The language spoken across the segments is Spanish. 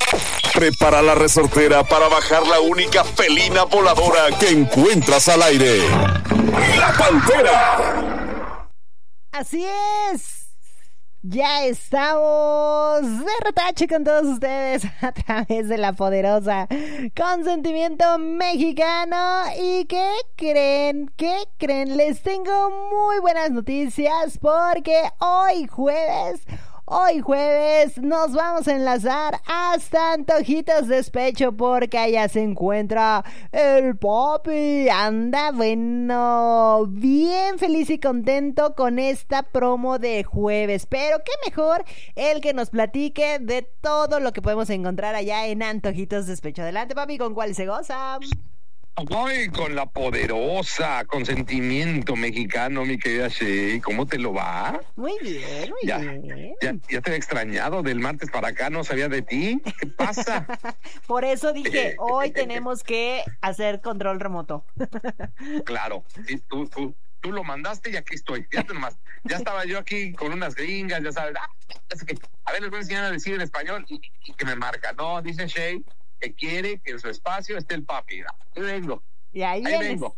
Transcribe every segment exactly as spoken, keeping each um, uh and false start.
Prepara la resortera para bajar la única felina voladora que encuentras al aire. ¡La Pantera! Así es. Ya estamos de retache con todos ustedes a través de la poderosa Consentimiento Mexicano. ¿Y qué creen? ¿Qué creen? Les tengo muy buenas noticias porque hoy jueves... Hoy jueves nos vamos a enlazar hasta Antojitos Despecho porque allá se encuentra el Papi. Anda bueno, bien feliz y contento con esta promo de jueves. Pero qué mejor el que nos platique de todo lo que podemos encontrar allá en Antojitos Despecho. Adelante, Papi, ¿con cuál se goza? Voy con la poderosa Consentimiento Mexicano, mi querida Shey. ¿Cómo te lo va? Muy bien, muy ya, bien. Ya, ya te había extrañado del martes para acá, no sabía de ti. ¿Qué pasa? Por eso dije, hoy tenemos que hacer control remoto. Claro, sí, tú, tú, tú lo mandaste y aquí estoy. Fíjate nomás, ya estaba yo aquí con unas gringas, ya sabes. Ah, es que, a ver, les voy a enseñar a decir en español y, y que me marca. No, dice Shey que quiere que en su espacio esté el Papi. Ahí vengo. Y ahí, ahí vienes. vengo.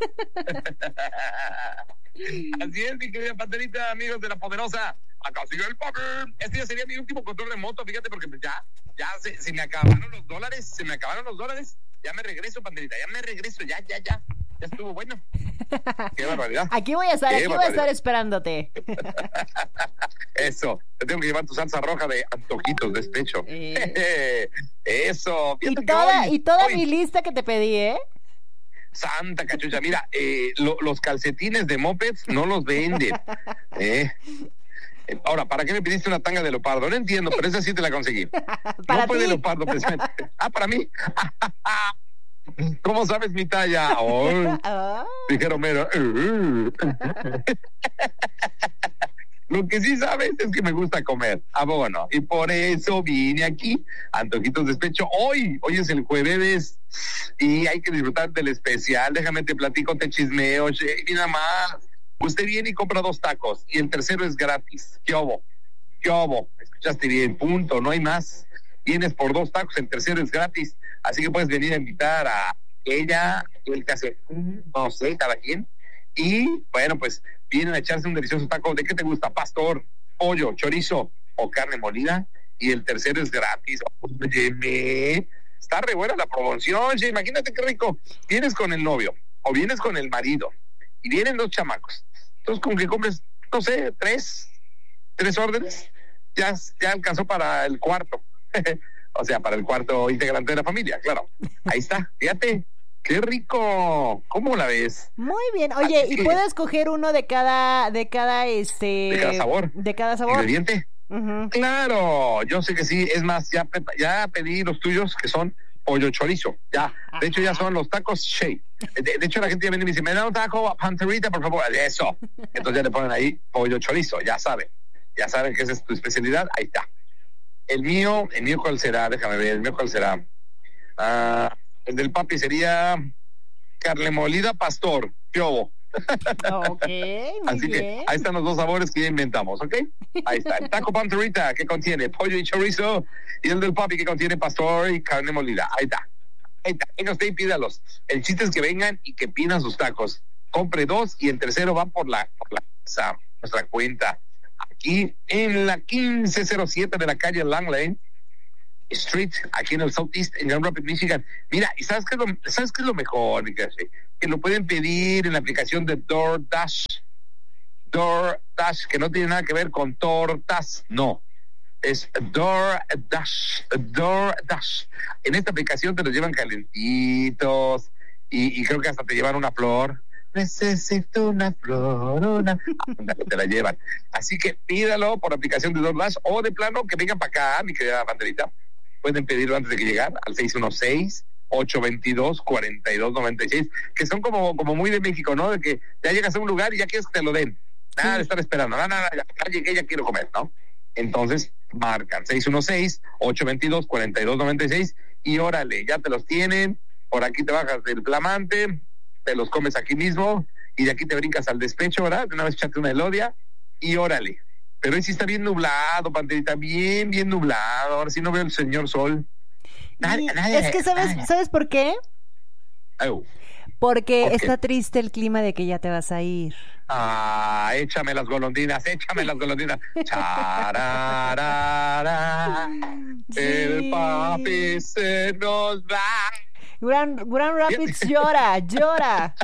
Así es, mi querida Panterita, amigos de la poderosa. Acá sigue el Papi. Este ya sería mi último control remoto, fíjate, porque ya, ya se, se me acabaron los dólares, se me acabaron los dólares. Ya me regreso, Panterita, ya me regreso, ya, ya, ya. Ya estuvo bueno. Qué barbaridad. Aquí voy a estar, Qué aquí voy a estar esperándote. Eso, te tengo que llevar tu salsa roja de Antojitos Despecho. Eh. Eso. Y toda, hoy, y toda hoy, mi lista que te pedí, ¿eh? Santa cachucha, mira, eh, lo, los calcetines de mopeds no los venden. Eh. Ahora, ¿para qué me pediste una tanga de leopardo? No entiendo, pero esa sí te la conseguí. Para no fue ti. de leopardo, precisamente. Ah, para mí. ¿Cómo sabes mi talla? Oh, Oh. dijeron, mero. Lo que sí sabes es que me gusta comer. Ah, bueno, y por eso vine aquí, Antojitos Despecho. Hoy, hoy es el jueves y hay que disfrutar del especial. Déjame te platico, te chismeo. Y nada más, usted viene y compra dos tacos y el tercero es gratis. ¿Qué obo? ¿Qué obo? Escuchaste bien, punto, no hay más. Vienes por dos tacos, el tercero es gratis. Así que puedes venir a invitar a ella, el que hace, no sé, cada quien. Y bueno, pues vienen a echarse un delicioso taco. ¿De qué te gusta? Pastor, pollo, chorizo o carne molida. Y el tercero es gratis. Óyeme, está re buena la promoción. Sí, imagínate qué rico. Vienes con el novio o vienes con el marido y vienen dos chamacos. Entonces, con que compres, no sé, tres, tres órdenes, ya, ya alcanzó para el cuarto. O sea, para el cuarto integrante de la familia, claro. Ahí está, fíjate. ¡Qué rico! ¿Cómo la ves? Muy bien. Oye, Así ¿y que, puedes coger uno de cada, de cada, este... de cada sabor. De cada sabor. ¿Ingrediente? Uh-huh. Claro, yo sé que sí. Es más, ya, ya pedí los tuyos, que son pollo chorizo. Ya, de hecho ya son los tacos Shey. De, de hecho la gente ya viene y me dice, me da un taco Panterita, por favor. Eso. Entonces ya le ponen ahí pollo chorizo, ya saben. Ya saben que esa es tu especialidad. Ahí está. El mío, el mío cuál será, déjame ver, el mío cuál será. Ah... El del Papi sería carne molida pastor. ¿Qué obo? Ok, muy Así bien. que ahí están los dos sabores que ya inventamos, ¿ok? Ahí está. El taco Panterita, que contiene pollo y chorizo. Y el del Papi, que contiene pastor y carne molida. Ahí está. Ahí está. Venga usted y pídalos. El chiste es que vengan y que pidan sus tacos. Compre dos y el tercero va por la, por la casa, nuestra cuenta. Aquí en la quince cero siete de la calle Lang Lane Street, aquí en el Southeast, en Grand Rapids, Michigan. Mira, ¿y sabes qué es lo, ¿sabes qué es lo mejor, mi casa? Que lo pueden pedir en la aplicación de DoorDash. DoorDash, que no tiene nada que ver con tortas, no. Es DoorDash, DoorDash. En esta aplicación te los llevan calentitos y, y creo que hasta te llevan una flor. Necesito una flor, una... te la llevan. Así que pídalo por aplicación de DoorDash o de plano que vengan para acá, mi querida Banderita. Pueden pedirlo antes de que llegar al seis uno seis, ocho dos dos, cuatro dos nueve seis, que son como, como muy de México, ¿no? De que ya llegas a un lugar y ya quieres que te lo den. Nada de estar esperando, nada, nada, ya, ya llegué, ya quiero comer, ¿no? Entonces, marcan seis uno seis, ocho dos dos, cuatro dos nueve seis y órale, ya te los tienen, por aquí te bajas del flamante, te los comes aquí mismo y de aquí te brincas al despecho, ¿verdad? De una vez echate una elodia y órale, Pero hoy sí está bien nublado, Panterita, bien, bien nublado. Ahora sí no veo el señor sol. Nadie, nadie, es que, ¿sabes, nadie. ¿sabes por qué? Oh. Porque ¿Por está triste el clima de que ya te vas a ir. Ah, échame las golondrinas, échame las golondrinas. Chararara, sí. El papi se nos va. Grand, Grand Rapids llora, llora.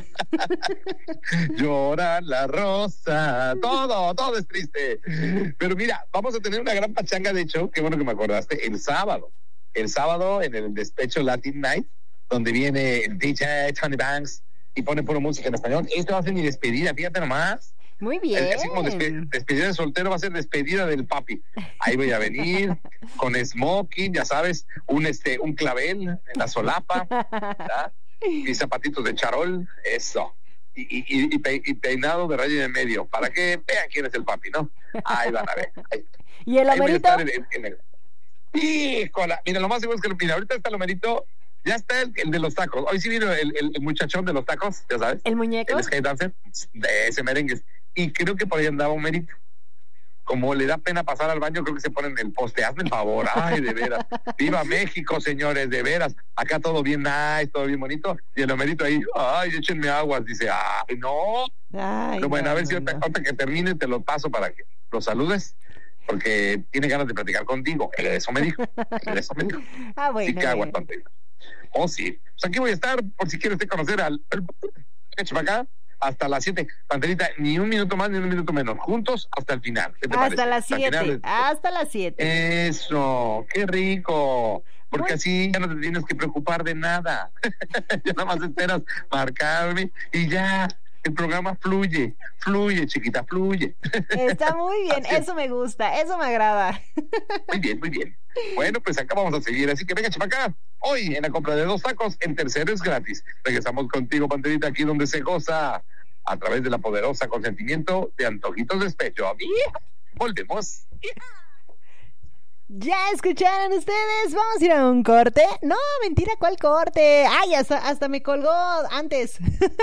Llora la rosa, todo, todo es triste. Pero mira, vamos a tener una gran pachanga, de hecho, qué bueno que me acordaste, el sábado. El sábado en el Despecho Latin Night, donde viene el D J Tony Banks y pone puro música en español. Esto va a ser mi despedida, fíjate nomás. Muy bien. Así como despe- despedida de soltero va a ser despedida del papi. Ahí voy a venir con smoking, ya sabes, un este un clavel en la solapa, ¿verdad? Mis zapatitos de charol, eso. Y, y, y, pe- y peinado de raya de medio, para que vean quién es el papi, ¿no? Ahí van a ver. Ahí. ¿Y el Homerito? En, en, en el... Híjole, mira, lo más seguro es que mira, ahorita está el Homerito. Ya está el, el de los tacos. Hoy sí vino el, el, el muchachón de los tacos, ya sabes. ¿El muñeco? El skate dancer de ese merengue. Y creo que por ahí andaba un Homerito. Como le da pena pasar al baño, creo que se ponen en el poste. Hazme el favor. Ay, de veras. Viva México, señores, de veras. Acá todo bien nice, todo bien bonito. Y el Homerito ahí, ay, échenme aguas. Dice, ay, no. Ay, Pero bueno, no, a ver no, si ahorita no. que termine te lo paso para que lo saludes. Porque tiene ganas de platicar contigo. Eso me dijo. Eso me dijo. Ah, bueno. Sí que aguas, Panterita. Oh, sí. Pues aquí voy a estar, por si quieres te conocer al... Echa para acá, hasta las siete. Panterita, ni un minuto más, ni un minuto menos. Juntos hasta el final. ¿Qué te hasta parece? las siete. De... Hasta las siete. Eso, qué rico. Porque Uy. así ya no te tienes que preocupar de nada. Ya nada más esperas marcarme y ya... El programa fluye, fluye, chiquita, fluye. Está muy bien, eso me gusta, eso me agrada. Muy bien, muy bien. Bueno, pues acá vamos a seguir, así que venga, chapacá. Hoy, en la compra de dos tacos, el tercero es gratis. Regresamos contigo, Panterita, aquí donde se goza, a través de la poderosa consentimiento de Antojitos Despecho. Volvemos. ¿Ya escucharon ustedes? Vamos a ir a un corte. No, mentira, ¿cuál corte? Ay, hasta, hasta me colgó antes.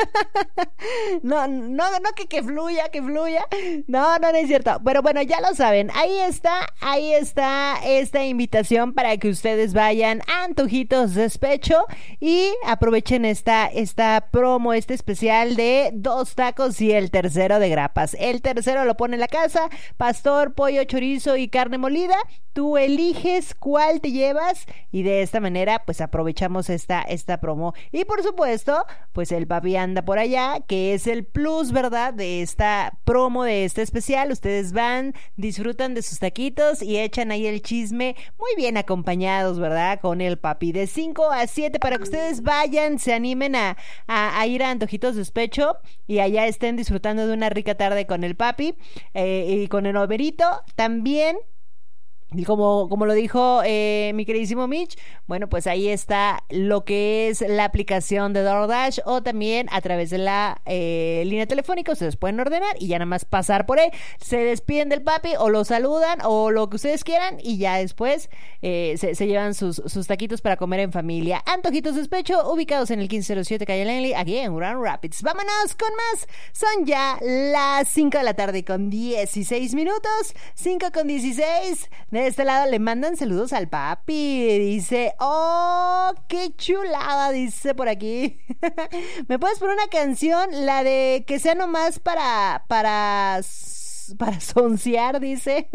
No, no, no que, que fluya, que fluya. No, no, no es cierto. Pero bueno, ya lo saben. Ahí está, ahí está esta invitación para que ustedes vayan a Antojitos Despecho y aprovechen esta, esta promo, este especial de dos tacos y el tercero de grapas. El tercero lo pone en la casa, pastor, pollo, chorizo y carne molida. Tú eliges cuál te llevas y de esta manera pues aprovechamos esta, esta promo. Y por supuesto, pues el papi anda por allá, que es el plus, ¿verdad? De esta promo, de este especial. Ustedes van, disfrutan de sus taquitos y echan ahí el chisme muy bien acompañados, ¿verdad? Con el papi de cinco a siete para que ustedes vayan, se animen a, a, a ir a Antojitos Despecho y allá estén disfrutando de una rica tarde con el papi eh, y con el Homerito también. Y como, como lo dijo eh, mi queridísimo Mitch, bueno, pues ahí está lo que es la aplicación de DoorDash o también a través de la eh, línea telefónica ustedes pueden ordenar y ya nada más pasar por ahí, se despiden del papi o lo saludan o lo que ustedes quieran y ya después eh, se, se llevan sus, sus taquitos para comer en familia. Antojitos Despecho, ubicados en el quince cero siete Calle Langley, aquí en Grand Rapids. Vámonos con más, son ya las cinco de la tarde con dieciséis minutos, cinco con dieciséis. De este lado le mandan saludos al papi. Dice, oh, qué chulada, dice por aquí. ¿Me puedes poner una canción? La de que sea nomás para, para, para soncear, dice.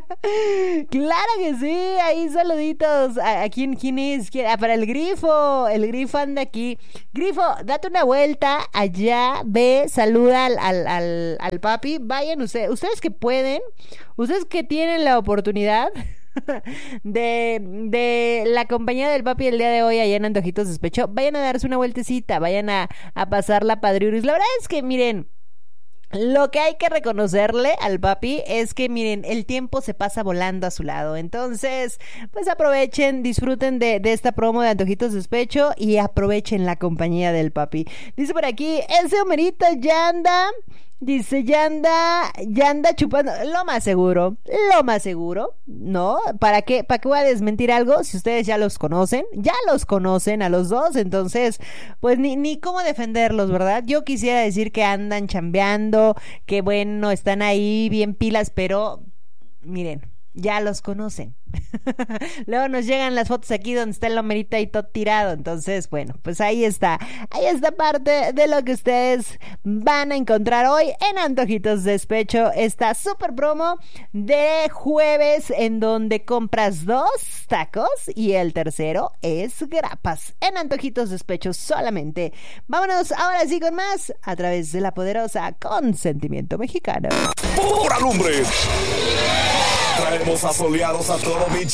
Claro que sí, ahí saluditos. ¿A, a quién, quién es? ¿Quién? Ah, para el Grifo. El Grifo anda aquí. Grifo, date una vuelta allá, ve, saluda al, al, al, al papi. Vayan ustedes, ustedes que pueden, ustedes que tienen la oportunidad de, de la compañía del papi el día de hoy allá en Antojitos Despecho, vayan a darse una vueltecita, vayan a, a pasar la padriuris. La verdad es que miren, lo que hay que reconocerle al papi es que miren, el tiempo se pasa volando a su lado, entonces pues aprovechen, disfruten de, de esta promo de Antojitos Despecho y aprovechen la compañía del papi. Dice por aquí, ese Homerito ya anda, dice, ya anda, ya anda chupando, lo más seguro, lo más seguro, ¿no? ¿Para qué, para qué voy a desmentir algo si ustedes ya los conocen? Ya los conocen a los dos, entonces, pues ni, ni cómo defenderlos, ¿verdad? Yo quisiera decir que andan chambeando, que bueno, están ahí bien pilas, pero miren, ya los conocen. Luego nos llegan las fotos aquí donde está el lomerito ahí todo tirado. Entonces, bueno, pues ahí está. Ahí está parte de lo que ustedes van a encontrar hoy en Antojitos Despecho. Esta super promo de jueves en donde compras dos tacos y el tercero es grapas. En Antojitos Despecho solamente. Vámonos ahora sí con más a través de la poderosa Consentimiento Mexicano. ¡Pura lumbre! Traemos asoleados a todo mi